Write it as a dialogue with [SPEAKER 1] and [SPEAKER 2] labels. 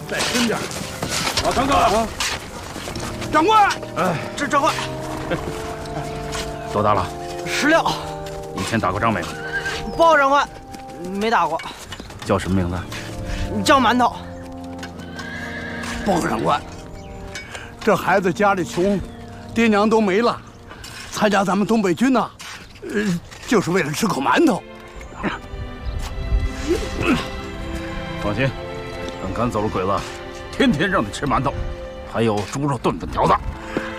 [SPEAKER 1] 再深点。老堂哥，长官，
[SPEAKER 2] 这长官
[SPEAKER 3] 多大了
[SPEAKER 2] ？16。
[SPEAKER 3] 以前打过仗没有？
[SPEAKER 2] 报长官，没打过。
[SPEAKER 3] 叫什么名字？
[SPEAKER 2] 叫馒头。
[SPEAKER 1] 报告长官，这孩子家里穷，爹娘都没了，参加咱们东北军呐，就是为了吃口馒头。
[SPEAKER 3] 放心，等赶走了鬼子，天天让你吃馒头，还有猪肉炖粉条子。